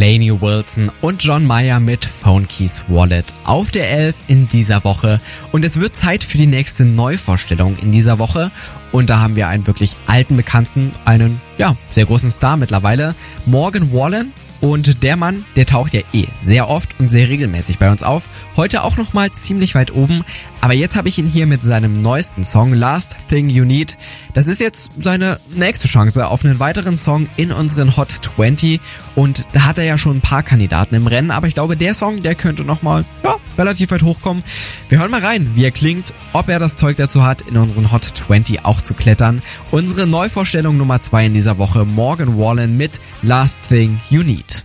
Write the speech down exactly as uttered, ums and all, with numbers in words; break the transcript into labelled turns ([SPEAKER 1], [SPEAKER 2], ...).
[SPEAKER 1] Lainey Wilson und John Mayer mit Phone Keys Wallet auf der elf in dieser Woche. Und es wird Zeit für die nächste Neuvorstellung in dieser Woche. Und da haben wir einen wirklich alten Bekannten, einen, ja, sehr großen Star mittlerweile, Morgan Wallen. Und der Mann, der taucht ja eh sehr oft und sehr regelmäßig bei uns auf. Heute auch nochmal ziemlich weit oben. Aber jetzt habe ich ihn hier mit seinem neuesten Song Last Thing You Need. Das ist jetzt seine nächste Chance auf einen weiteren Song in unseren Hot zwanzig. Und da hat er ja schon ein paar Kandidaten im Rennen. Aber ich glaube, der Song, der könnte nochmal, ja, relativ weit hochkommen. Wir hören mal rein, wie er klingt, ob er das Zeug dazu hat, in unseren Hot zwanzig auch zu klettern. Unsere Neuvorstellung Nummer zwei in dieser Woche, Morgan Wallen mit Last Thing You Need.